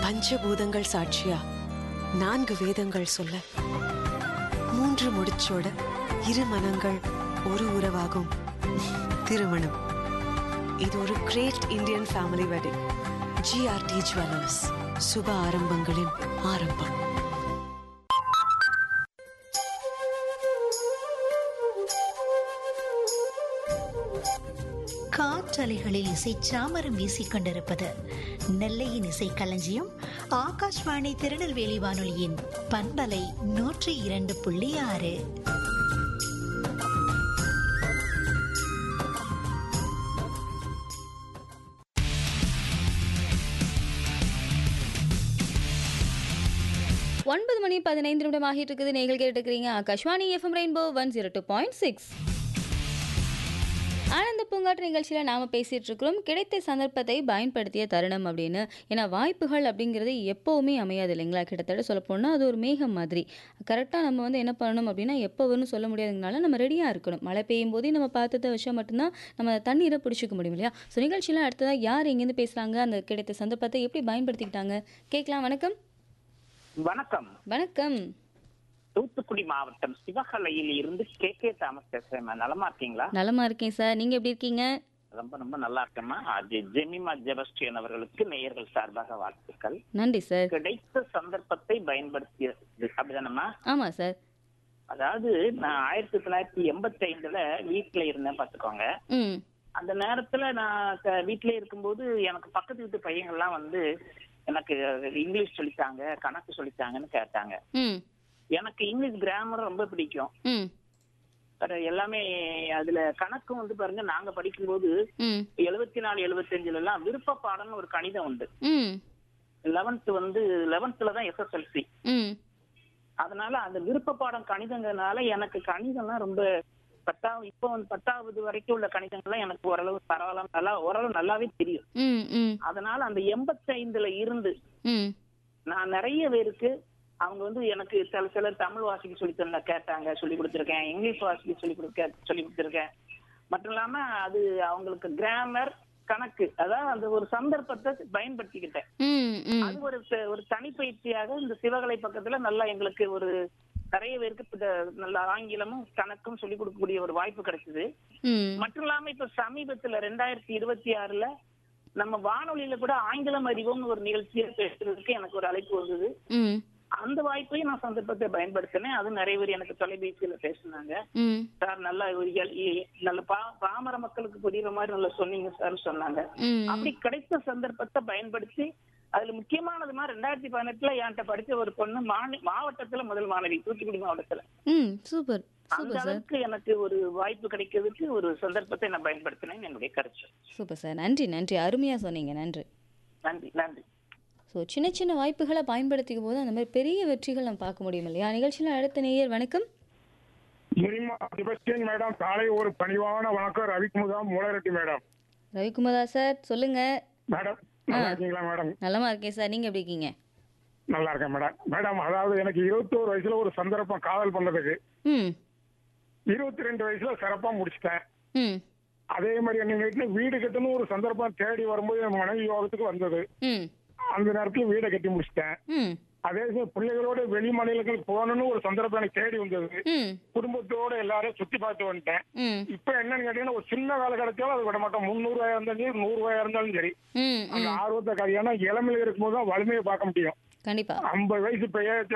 பஞ்சபூதங்கள் சாட்சியா 4 வேதங்கள் சொல்ல, 3 முடிச்சோட 2 மனங்கள் ஒரு உறவாகும். திருமணம். இது ஒரு great Indian family wedding. GRT jewellers, சுப ஆரம்பங்களின் ஆரம்பம். காற்றலைகளில் இசை சாமரம் வீசிக் கொண்டிருப்பது நெல்லையின் இசை களஞ்சியம் ஆகாஷ்வாணி திருநெல்வேலி வானொலியின் பண்பலை 102.6. ஒன்பது மணி 15 நிமிடம் ஆகிட்டு இருக்குது. நீங்கள் கேட்டுக்கிறீங்க ஆகாஷ்வாணி எஃப்எம் ரெயின்போ 102.6 ஆனந்த பூங்காற்று நிகழ்ச்சியில் நாம் பேசிகிட்டு இருக்கிறோம் கிடைத்த சந்தர்ப்பத்தை பயன்படுத்திய தருணம் அப்படின்னு. ஏன்னா வாய்ப்புகள் அப்படிங்கிறது எப்போவுமே அமையாது இல்லைங்களா? கிட்டத்தட்ட சொல்லப்போனால் அது ஒரு மேகம் மாதிரி. கரெக்டாக நம்ம என்ன பண்ணணும் அப்படின்னா, எப்போ வரும்னு சொல்ல முடியாதுனால நம்ம ரெடியாக இருக்கணும். மழை பெய்யும் போதே நம்ம பார்த்ததை விஷயம் மட்டும்தான் நம்ம தண்ணீரை பிடிச்சிக்க முடியும் இல்லையா? ஸோ நிகழ்ச்சியில் அடுத்ததாக யார் எங்கேருந்து பேசுகிறாங்க, அந்த கிடைத்த சந்தர்ப்பத்தை எப்படி பயன்படுத்திக்கிட்டாங்க கேட்கலாம். வணக்கம். வணக்கம். வணக்கம். தூத்துக்குடி மாவட்டம் சிவகலையில் இருந்து கே தாமஸ் பேசுறேன். நலமா இருக்கீங்களா? நலமா இருக்கேன் சார், நீங்க எப்படி இருக்கீங்க? ரொம்ப ரொம்ப நல்லா இருக்கேம்மா. ஜெமிமா ஜெபஸ்டியன் அவர்களுக்கு நேயர்கள் சார்பாக வாழ்த்துக்கள். நன்றி சார். கிடைத்த சந்தர்ப்பத்தை பயன்படுத்தியது அப்படிதானம்மா? ஆமா சார். அதாவது நான் 1985 வீட்டுல இருந்தேன் பாத்துக்கோங்க. அந்த நேரத்துல நான் வீட்டுல இருக்கும்போது எனக்கு பக்கத்து வீட்டு பையங்கள்லாம் எனக்கு இங்கிலீஷ் சொல்லித்தாங்க, கணக்கு சொல்லித்தாங்கன்னு கேட்டாங்க. எனக்கு இங்கிலீஷ் கிராமர் ரொம்ப பிடிக்கும். எல்லாமே அதுல கணக்கும் பாருங்க, நாங்க படிக்கும்போது 74 75 எல்லாம் விருப்ப பாடம்னு ஒரு கணிதம் உண்டு. 11th தான் SSLC. அதனால அந்த விருப்ப பாடம் கணிதங்கிறதுனால எனக்கு கணிதம்லாம் ரொம்ப 10வது வரைக்கும் உள்ள கணிதங்கள்லாம் எனக்கு ஓரளவு பரவாயில்ல, ஓரளவு நல்லாவே தெரியும். அதனால அந்த 85 இருந்து நான் நிறைய பேருக்கு அவங்க எனக்கு சிலர் தமிழ் வாசிக்க சொல்லி கேட்டாங்க, சொல்லி கொடுத்துருக்கேன். இங்கிலீஷ் வாசிக்க சொல்லி கொடுத்துருக்கேன். மட்டும் இல்லாம அது அவங்களுக்கு கிராமர், கணக்கு, அதாவது அந்த ஒரு சந்தர்ப்பத்தை பயன்படுத்திக்கிட்டேன். அது ஒரு தனிப்பயிற்சியாக இந்த சிவகலை பக்கத்துல நல்லா எங்களுக்கு ஒரு நிறைய பேருக்கு நல்ல ஆங்கிலமும் கணக்கும் சொல்லிக் கொடுக்கக்கூடிய ஒரு வாய்ப்பு கிடைச்சது. மட்டும் இல்லாம இப்ப சமீபத்துல 2026 நம்ம வானொலியில கூட ஆங்கிலம் அறிவோம்னு ஒரு நிகழ்ச்சியை பேசுறதுக்கு எனக்கு ஒரு அழைப்பு வந்தது. அந்த வாய்ப்பையும் நான் சந்தர்ப்பத்தை பயன்படுத்தினேன். அது நிறைய பேர் எனக்கு தொலைபேசியில பேசினாங்க. சார் நல்லா நல்ல பாமர மக்களுக்கு புரியுற மாதிரி நல்லா சொன்னீங்க சார் சொன்னாங்க. அப்படி கிடைத்த சந்தர்ப்பத்தை பயன்படுத்தி அதுல முக்கியமானது 2018 என்கிட்ட படிச்ச ஒரு பொண்ணு மாவட்டத்துல முதல் மாணவி, தூத்துக்குடி மாவட்டத்துல. சூப்பர். அந்த அளவுக்கு எனக்கு ஒரு வாய்ப்பு கிடைக்கிறதுக்கு ஒரு சந்தர்ப்பத்தை நான் பயன்படுத்தினேன் என்னுடைய கருத்து. சூப்பர் சார், நன்றி நன்றி, அருமையா சொன்னீங்க. நன்றி நன்றி நன்றி. ஸோ சின்ன சின்ன வாய்ப்புகளை பயன்படுத்திக்கும் போது அந்த மாதிரி பெரிய வெற்றிகள் நம்ம பார்க்க முடியும் இல்லையா? நிகழ்ச்சியில் அடுத்த நேயர். வணக்கம். மேடம், காலை ஒரு பணிவான வணக்கம். ரவிக்குமுதா மூலரெட்டி மேடம். ரவிக்குமுதா சார் சொல்லுங்க. மேடம் நல்லா இருக்கீங்களா மேடம்? நலமா இருக்கேன் சார், நீங்க எப்படி இருக்கீங்க? நல்லா இருக்கேன் மேடம். மேடம் அதாவது எனக்கு 21 வயசுல ஒரு சந்தர்ப்பம் காதல் பண்ணதுக்கு. 22 வயசுல சிறப்பா முடிச்சிட்டேன். அதே மாதிரி என்ன வீடு கட்டணும் ஒரு சந்தர்ப்பம் தேடி வரும்போது என் மனைவி யோகத்துக்கு வந்தது. அந்த நேரத்துல வீடை கட்டி முடிச்சிட்டேன். அதே பிள்ளைகளோட வெளி மாநிலங்களுக்கு போகணும்னு ஒரு சந்தர்ப்பம் எனக்கு தேடி வந்தது. குடும்பத்தோட எல்லாரும் சுத்தி பார்த்து வந்துட்டேன். இப்ப என்னன்னு கேட்டீங்கன்னா, ஒரு சின்ன வேலை கிடைச்சாலும் அது விட மாட்டோம். 300 ரூபாயா இருந்தாலும் சரி, 100 ரூபாயா இருந்தாலும் சரி. அந்த ஆர்வத்தை காரியம் இளமையில இருக்கும்போது தான் வலிமையை பார்க்க முடியும். கண்டிப்பா 50 வயசு